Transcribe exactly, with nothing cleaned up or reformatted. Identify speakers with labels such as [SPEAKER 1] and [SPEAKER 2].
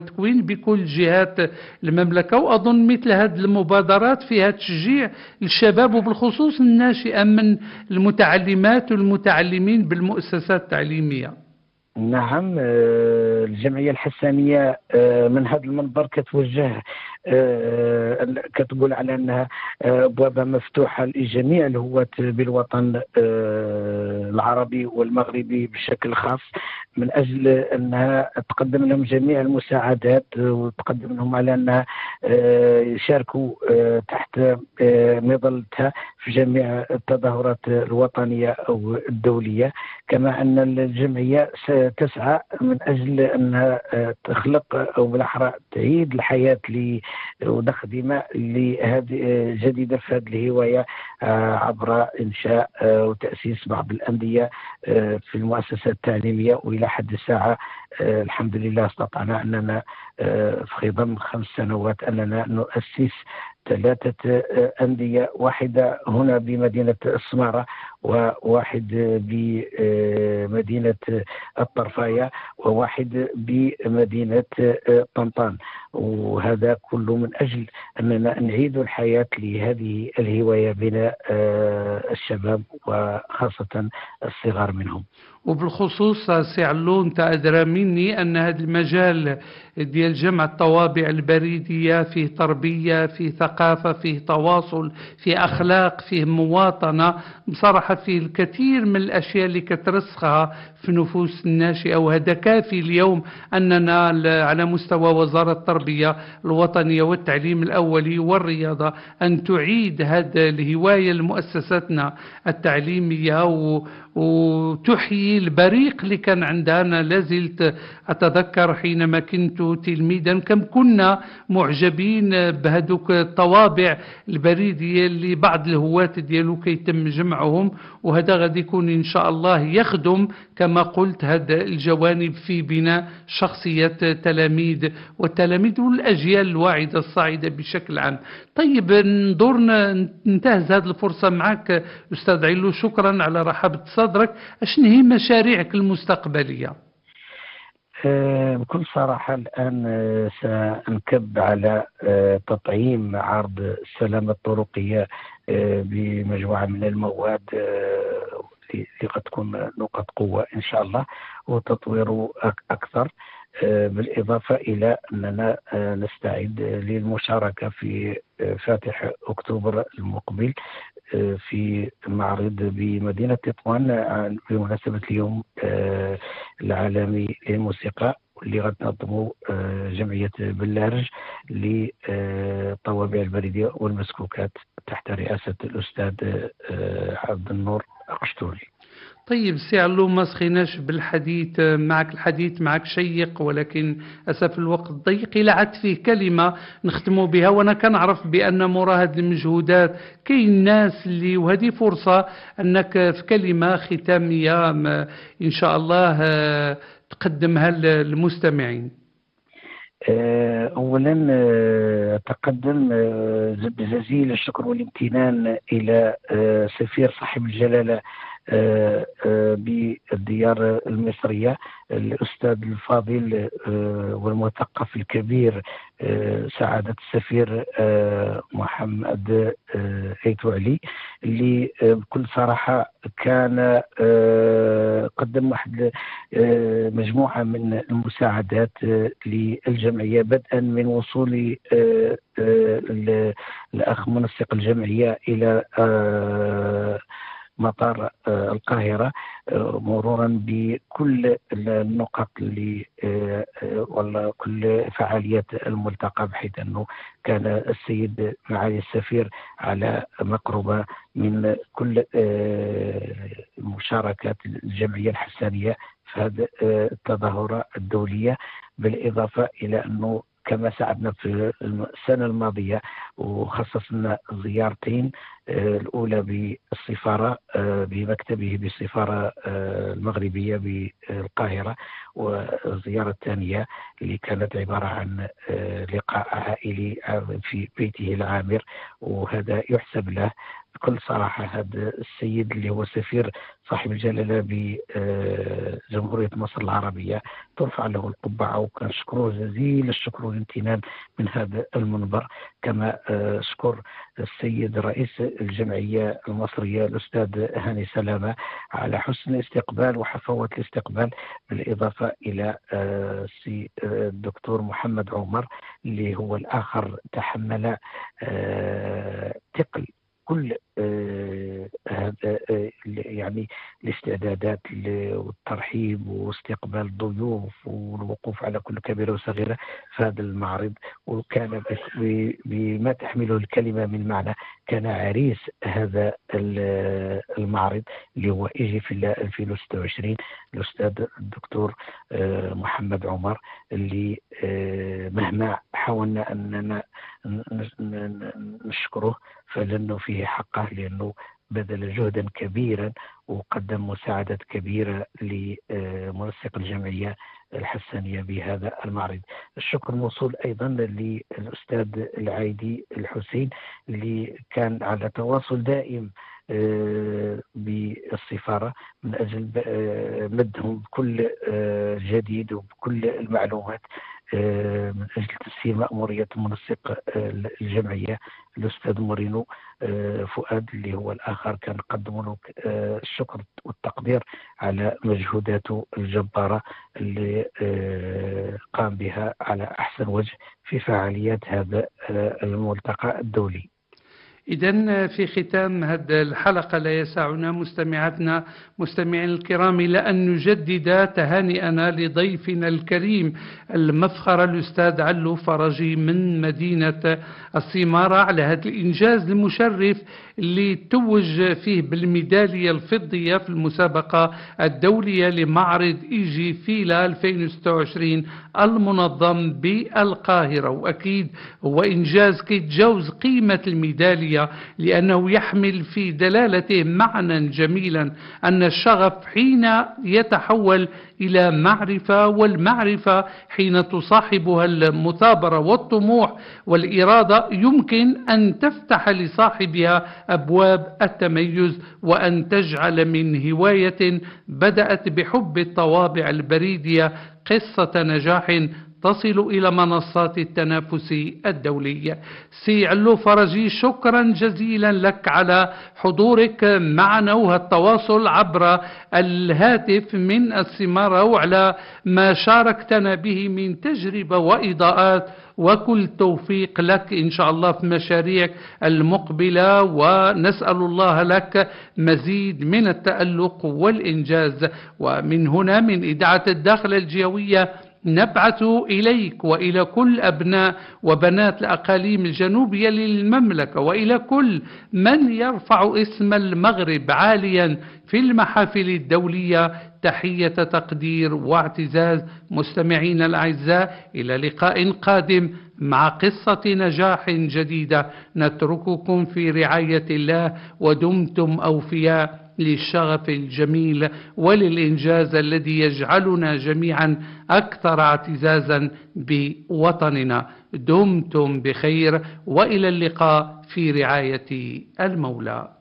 [SPEAKER 1] تكوين بكل جهات المملكة. وأظن مثل هذه المبادرات فيها تشجيع للشباب وبالخصوص الناشئة من المتعلمات والمتعلمين بالمؤسسات التعليمية.
[SPEAKER 2] نعم، آه، الجمعية الحسانية آه، من هذا المنبر كتوجه، آه، كتقول على أنها آه، أبوابها مفتوحة لجميع الهواة بالوطن آه، العربي والمغربي بشكل خاص، من أجل أنها تقدم لهم جميع المساعدات، وتقدم لهم على أنها آه، يشاركوا آه، تحت آه، مظلتها في جميع التظاهرات الوطنية أو الدولية. كما أن الجمعية تسعى من أجل أنها تخلق أو بالأحرى تعيد الحياة وضخ دماء لهذه جديدة في هذه الهواية عبر إنشاء وتأسيس بعض الأندية في المؤسسات التعليمية. وإلى حد الساعة الحمد لله استطعنا أننا في خضم خمس سنوات أننا نؤسس ثلاثة أندية، واحدة هنا بمدينة السمارة، وواحد بمدينة الطرفاية، وواحد بمدينة طنطان. وهذا كله من أجل أننا نعيد الحياة لهذه الهواية بين الشباب وخاصة الصغار منهم.
[SPEAKER 1] وبالخصوص سي علو انت ادرى مني ان هذا المجال ديال جمع الطوابع البريديه فيه تربيه، فيه ثقافه، فيه تواصل، فيه اخلاق، فيه مواطنه، بصراحه فيه الكثير من الاشياء اللي كترسخها في نفوس الناشئه. وهذا كافي اليوم اننا على مستوى وزاره التربيه الوطنيه والتعليم الاولي والرياضه ان تعيد هذا الهوايه لمؤسساتنا التعليميه و... وتحيي البريق اللي كان عندها. أنا لازلت أتذكر حينما كنت تلميذا كم كنا معجبين بهذوك الطوابع البريدية اللي بعض الهواة ديالو كيتم جمعهم، وهذا غادي يكون إن شاء الله يخدم كما قلت هذا الجوانب في بناء شخصية تلاميذ والتلاميذ والأجيال الواعدة الصاعدة بشكل عام. طيب ندورنا ننتهز هذه الفرصة معك أستاذ علو، شكرا على رحابة صدرك. أشن هي مشاريعك المستقبلية؟
[SPEAKER 2] بكل صراحة الآن سنكب على تطعيم عرض السلامة الطرقية بمجموعة من المواد اللي قد تكون نقط قوة إن شاء الله، وتطويره أكثر، بالإضافة إلى أننا نستعد للمشاركة في فاتح أكتوبر المقبل في معرض بمدينة تطوان بمناسبة اليوم العالمي للموسيقى، اللي غتنظمه جمعية بلارج للطوابع البريدية والمسكوكات تحت رئاسة الأستاذ عبد النور قشتوري.
[SPEAKER 1] طيب سي علو، ما سخيناش بالحديث معك، الحديث معك شيق ولكن أسف الوقت ضيق. إلى عد فيه كلمة نختموا بها، وأنا كنعرف بأن مورا هذه المجهودات كاين ناس اللي، وهذه فرصة أنك في كلمة ختامية إن شاء الله تقدمها للمستمعين.
[SPEAKER 2] أولا أتقدم بجزيل الشكر والامتنان إلى سفير صاحب الجلالة بالديار المصرية الأستاذ الفاضل والمثقف الكبير سعادة السفير محمد أيتو علي، اللي بكل صراحة كان قدم واحد مجموعة من المساعدات للجمعية، بدءا من وصول الأخ منسق الجمعية إلى مطار القاهرة، مرورا بكل النقط اللي ولا كل فعاليات الملتقى، بحيث أنه كان السيد معالي السفير على مقربة من كل مشاركات الجمعية الحسانية في هذه التظاهرة الدولية، بالإضافة إلى أنه كما ساعدنا في السنة الماضية وخصصنا زيارتين، الأولى بالسفارة بمكتبه بالسفارة المغربية بالقاهرة، والزيارة الثانية اللي كانت عبارة عن لقاء عائلي في بيته العامر. وهذا يحسب له بكل صراحة. هذا السيد اللي هو سفير صاحب الجلالة بجمهورية مصر العربية ترفع له القبعة، وكنشكره جزيل الشكر والامتنان من هذا المنبر. كما أشكر السيد رئيس الجمعية المصرية الأستاذ هاني سلامة على حسن الاستقبال وحفاوة الاستقبال، بالإضافة إلى الدكتور محمد عمر اللي هو الآخر تحمل ثقل كل هذا يعني الاستعدادات والترحيب واستقبال الضيوف والوقوف على كل كبيرة وصغيرة في هذا المعرض. وكان بما تحمله الكلمة من معنى كان عريس هذا المعرض اللي هو إيجي في ألفين وستة وعشرين الأستاذ الدكتور محمد عمر، اللي مهما حاولنا أننا نشكره فلأنه فيه حقه، لأنه بذل جهدا كبيرا وقدم مساعدات كبيرة لمنسق الجمعية الحسانية بهذا المعرض. الشكر موصول أيضا للأستاذ العايدي الحسين اللي كان على تواصل دائم بالسفارة من أجل مدهم بكل جديد وبكل المعلومات من أجل تسهيل مأمورية منسق الجمعية الأستاذ مورينو فؤاد، اللي هو الآخر كان قدم له الشكر والتقدير على مجهوداته الجبارة اللي قام بها على أحسن وجه في فعاليات هذا الملتقى الدولي.
[SPEAKER 1] إذن في ختام هذه الحلقة لا يسعنا مستمعاتنا مستمعين الكرام إلى أن نجدد تهانئنا لضيفنا الكريم المفخر الأستاذ علو فرجي من مدينة السمارة على هذا الإنجاز المشرف اللي توج فيه بالميدالية الفضية في المسابقة الدولية لمعرض إيجي فيلا ألفين وستة وعشرين المنظم بالقاهرة. وأكيد هو إنجاز كيتجاوز قيمة الميدالية، لأنه يحمل في دلالته معنى جميلا أن الشغف حين يتحول إلى معرفة، والمعرفة حين تصاحبها المثابرة والطموح والإرادة يمكن أن تفتح لصاحبها أبواب التميز، وأن تجعل من هواية بدأت بحب الطوابع البريدية قصة نجاح تصل إلى منصات التنافس الدولية. سي علو فرجي، شكرا جزيلا لك على حضورك معنا وهالتواصل عبر الهاتف من السمارة، وعلى ما شاركتنا به من تجربة وإضاءات، وكل توفيق لك إن شاء الله في مشاريعك المقبلة، ونسأل الله لك مزيد من التألق والإنجاز. ومن هنا من إذاعة الداخل الجوية نبعث إليك وإلى كل أبناء وبنات الأقاليم الجنوبية للمملكة، وإلى كل من يرفع اسم المغرب عاليا في المحافل الدولية تحية تقدير واعتزاز. مستمعين الأعزاء، إلى لقاء قادم مع قصة نجاح جديدة. نترككم في رعاية الله، ودمتم أوفياء للشغف الجميل وللإنجاز الذي يجعلنا جميعا أكثر اعتزازا بوطننا. دمتم بخير، وإلى اللقاء في رعاية المولى.